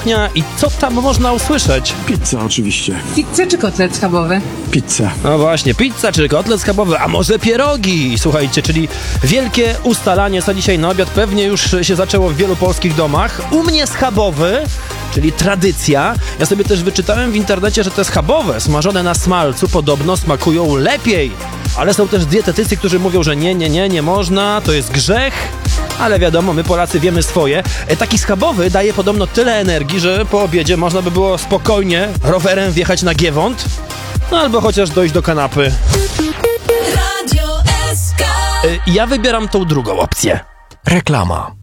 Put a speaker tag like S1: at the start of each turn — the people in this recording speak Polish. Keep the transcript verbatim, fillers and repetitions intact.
S1: I co tam można usłyszeć?
S2: Pizza oczywiście.
S3: Pizzę czy kotlet schabowy?
S2: Pizza.
S1: No właśnie, pizza czy kotlet schabowy, a może pierogi? Słuchajcie, czyli wielkie ustalanie, co dzisiaj na obiad pewnie już się zaczęło w wielu polskich domach. U mnie schabowy, czyli tradycja. Ja sobie też wyczytałem w internecie, że te schabowe, smażone na smalcu, podobno smakują lepiej. Ale są też dietetycy, którzy mówią, że nie, nie, nie, nie można, to jest grzech. Ale wiadomo, my Polacy wiemy swoje. E, taki schabowy daje podobno tyle energii, że po obiedzie można by było spokojnie rowerem wjechać na Giewont, no albo chociaż dojść do kanapy. Radio S K. E, ja wybieram tą drugą opcję.
S4: Reklama.